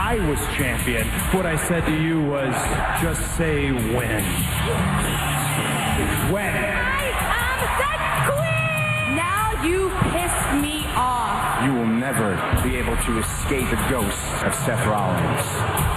I was champion. What I said to you was, just say when. When? I am the queen! Now you pissed me off. You will never be able to escape the ghost of Seth Rollins.